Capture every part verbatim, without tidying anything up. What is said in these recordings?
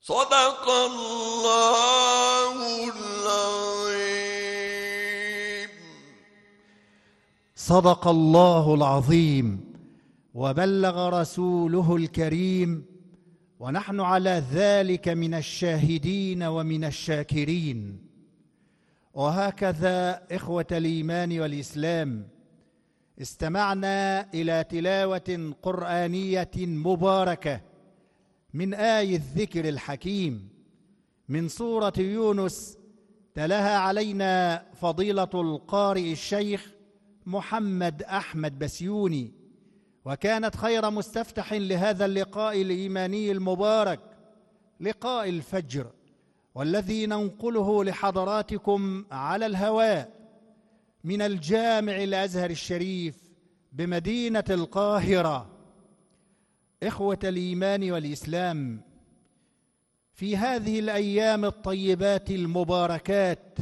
صدق الله العظيم. صدق الله العظيم وبلغ رسوله الكريم، ونحن على ذلك من الشاهدين ومن الشاكرين. وهكذا إخوة الإيمان والإسلام، استمعنا إلى تلاوة قرآنية مباركة من آية الذكر الحكيم من سورة يونس، تلاها علينا فضيلة القارئ الشيخ محمد أحمد بسيوني، وكانت خير مستفتح لهذا اللقاء الإيماني المبارك، لقاء الفجر، والذي ننقله لحضراتكم على الهواء من الجامع الأزهر الشريف بمدينة القاهرة. إخوة الإيمان والإسلام، في هذه الأيام الطيبات المباركات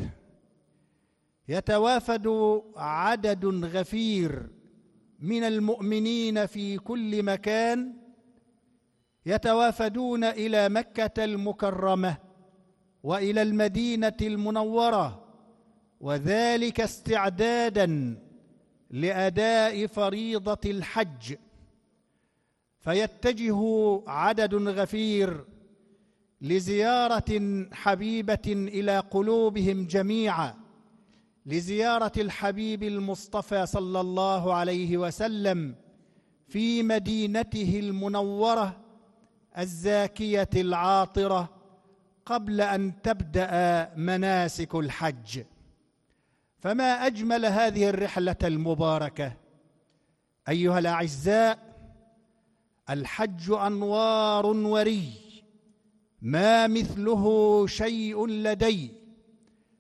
يتوافد عدد غفير من المؤمنين في كل مكان، يتوافدون إلى مكة المكرمة وإلى المدينة المنورة، وذلك استعداداً لأداء فريضة الحج. فيتجه عدد غفير لزيارة حبيبة إلى قلوبهم جميعا، لزيارة الحبيب المصطفى صلى الله عليه وسلم في مدينته المنورة الزاكية العاطرة، قبل أن تبدأ مناسك الحج. فما أجمل هذه الرحلة المباركة أيها الأعزاء. الحج أنوار وري، ما مثله شيء لدي،